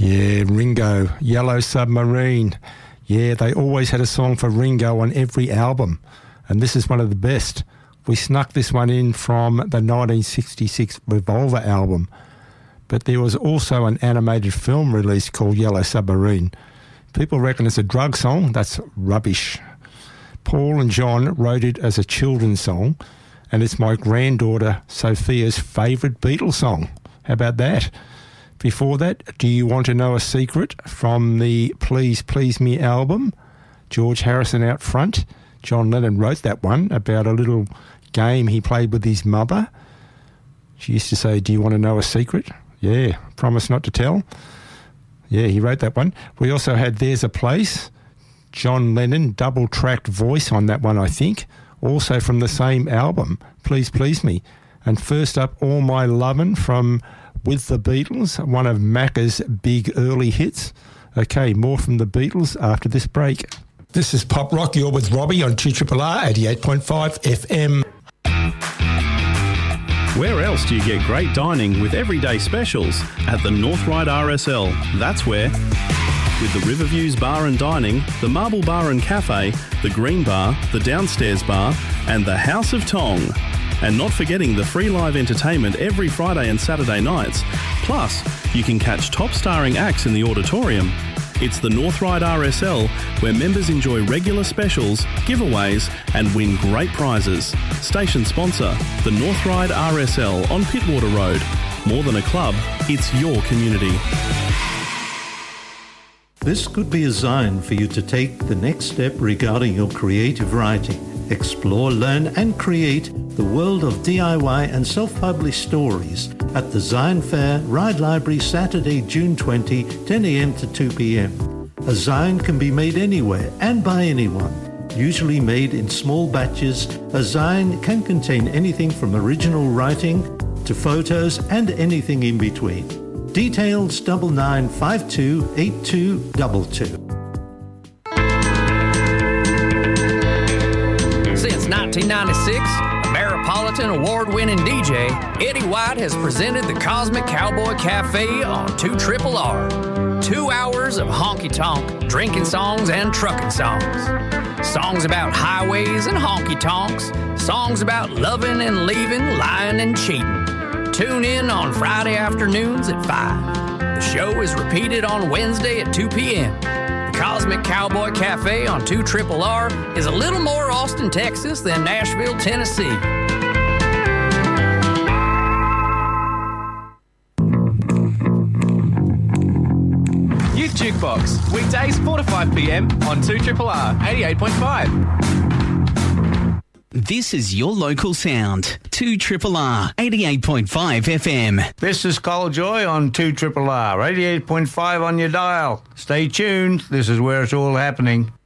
Yeah, Ringo, Yellow Submarine. Yeah, they always had a song for Ringo on every album, and this is one of the best. We snuck this one in from the 1966 Revolver album, but there was also an animated film released called Yellow Submarine. People reckon it's a drug song. That's rubbish. Paul and John wrote it as a children's song, and it's my granddaughter Sophia's favourite Beatles song. How about that? Before that, Do You Want to Know a Secret from the Please Please Me album? George Harrison out front. John Lennon wrote that one about a little game he played with his mother. She used to say, do you want to know a secret? Yeah, promise not to tell. Yeah, he wrote that one. We also had There's a Place. John Lennon, double-tracked voice on that one, I think. Also from the same album, Please Please Me. And first up, All My Lovin' from With the Beatles, one of Macca's big early hits. Okay, more from the Beatles after this break. This is Pop Rock. You're with Robbie on 2RRR 88.5 FM. Where else do you get great dining with everyday specials? At the North Ryde RSL. That's where. With the Riverviews Bar and Dining, the Marble Bar and Cafe, the Green Bar, the Downstairs Bar, and the House of Tong. And not forgetting the free live entertainment every Friday and Saturday nights. Plus, you can catch top starring acts in the auditorium. It's the North Ryde RSL, where members enjoy regular specials, giveaways, and win great prizes. Station sponsor, the North Ryde RSL on Pittwater Road. More than a club, it's your community. This could be a sign for you to take the next step regarding your creative writing. Explore, learn and create the world of DIY and self-published stories at the Zion Fair, Ryde Library, Saturday, June 20, 10 a.m. to 2 p.m. A Zion can be made anywhere and by anyone. Usually made in small batches, a Zion can contain anything from original writing to photos and anything in between. Details 99528222. Since 1996, Ameripolitan award-winning DJ Eddie White has presented the Cosmic Cowboy Cafe on 2RRR. 2 hours of honky-tonk, drinking songs and trucking songs. Songs about highways and honky-tonks. Songs about loving and leaving, lying and cheating. Tune in on Friday afternoons at 5. The show is repeated on Wednesday at 2 p.m. The Cosmic Cowboy Cafe on 2RRR is a little more Austin, Texas than Nashville, Tennessee. Youth Jukebox, weekdays 4 to 5 p.m. on 2RRR 88.5. This is your local sound, 2RRR 88.5 FM. This is Cole Joy on 2RRR 88.5 on your dial. Stay tuned. This is where it's all happening.